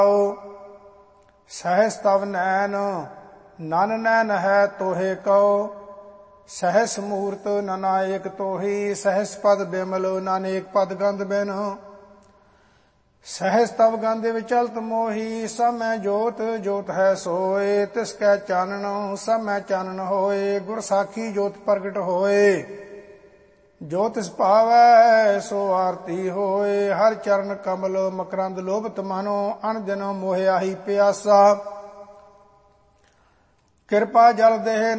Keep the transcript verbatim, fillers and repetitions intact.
सहस तव नैन नन नैन है तोहे कौ। सहस मूर्त ननायक तोही सहस पद बिमल नानेक पद गंध बिन। सहस तव गंध विचलत मोही सब मैं जोत जोत है सोए। तिसकै चानन सब मैं चानन होए गुर साखी जोत प्रगट होए। जो तिस पावै सो आरती होए हर चरण कमल मकरंद लोभत मानो अन दिन मोहिया ही प्यासा। कृपा जल देह